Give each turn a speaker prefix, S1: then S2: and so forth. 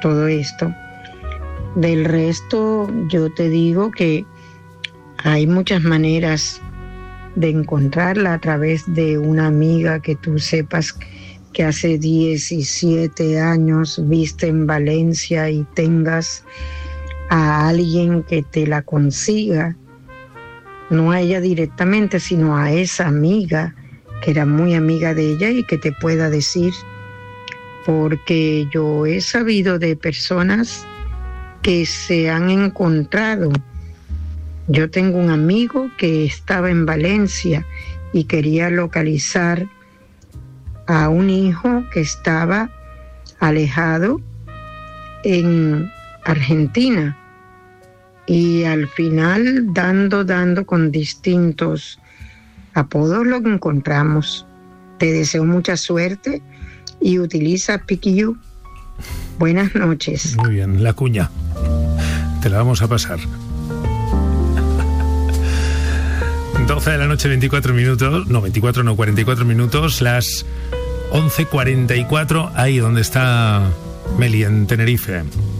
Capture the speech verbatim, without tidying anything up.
S1: todo esto. Del resto, yo te digo que hay muchas maneras de encontrarla a través de una amiga que tú sepas que hace diecisiete años viste en Valencia y tengas a alguien que te la consiga, no a ella directamente, sino a esa amiga que era muy amiga de ella y que te pueda decir, porque yo he sabido de personas que se han encontrado. Yo tengo un amigo que estaba en Valencia y quería localizar a un hijo que estaba alejado en Argentina, y al final dando, dando con distintos apodos lo encontramos. Te deseo mucha suerte y utiliza Piquillo. Buenas noches.
S2: Muy bien, la cuña. Te la vamos a pasar. doce de la noche, veinticuatro minutos. No, veinticuatro, no, cuarenta y cuatro minutos. Las once cuarenta y cuatro, ahí donde está Meli, en Tenerife.